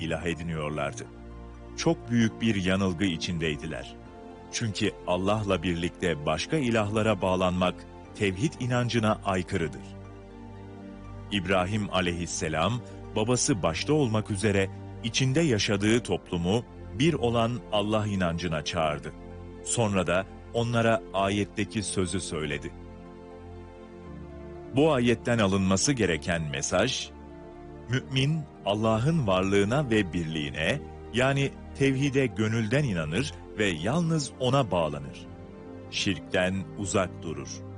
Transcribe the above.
ilah ediniyorlardı. Çok büyük bir yanılgı içindeydiler. Çünkü Allah'la birlikte başka ilahlara bağlanmak tevhid inancına aykırıdır. İbrahim aleyhisselam, babası başta olmak üzere içinde yaşadığı toplumu bir olan Allah inancına çağırdı. Sonra da onlara ayetteki sözü söyledi. Bu ayetten alınması gereken mesaj, mümin Allah'ın varlığına ve birliğine, yani tevhide gönülden inanır ve yalnız O'na bağlanır. Şirkten uzak durur.